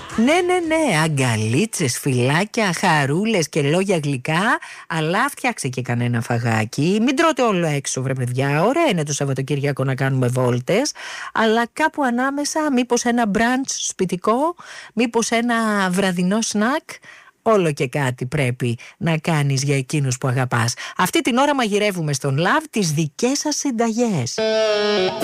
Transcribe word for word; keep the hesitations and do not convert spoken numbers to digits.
Ναι, ναι, ναι, αγκαλίτσες, φυλάκια, χαρούλες και λόγια γλυκά. Αλλά φτιάξε και κανένα φαγάκι. Μην τρώτε όλο έξω, βρε παιδιά. Ωραία είναι το Σαββατοκύριακο να κάνουμε βόλτες, αλλά κάπου ανάμεσα, μήπως ένα μπραντς σπιτικό, μήπως ένα βραδινό σνακ. Όλο και κάτι πρέπει να κάνεις για εκείνους που αγαπάς. Αυτή την ώρα μαγειρεύουμε στον Love τις δικές σας συνταγές.